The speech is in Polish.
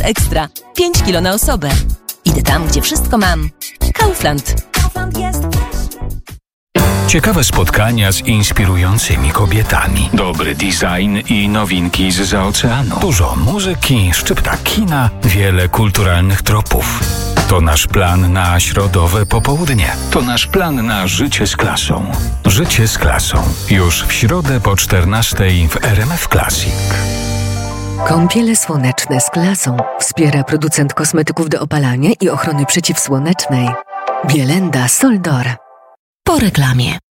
Ekstra. 5 kilo na osobę. Idę tam, gdzie wszystko mam. Kaufland. Kaufland jest. Ciekawe spotkania z inspirującymi kobietami. Dobry design i nowinki zza oceanu. Dużo muzyki, szczypta kina, wiele kulturalnych tropów. To nasz plan na środowe popołudnie. To nasz plan na życie z klasą. Życie z klasą. Już w środę po 14:00 w RMF Classic. Kąpiele słoneczne z klasą wspiera producent kosmetyków do opalania i ochrony przeciwsłonecznej Bielenda Soldor. Po reklamie.